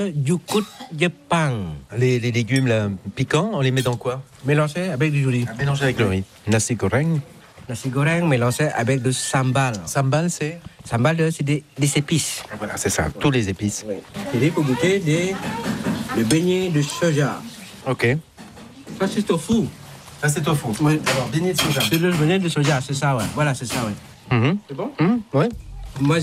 Du coup, Jepang. Les légumes là, piquants, on les met dans quoi? Mélangé avec du riz. Mélanger avec le riz. Nasi goreng. Nasi goreng mélangé avec du sambal. Sambal, c'est? Sambal, c'est des épices. Voilà, c'est ça, tous les épices. Oui. Et pour goûter des beignets de soja. Ok. Ça, c'est tofu. Ça, c'est tofu. Oui. Alors, beignets de soja. C'est le beignet de soja, c'est ça, ouais. Voilà, c'est ça, ouais. C'est bon? Ouais. Moi,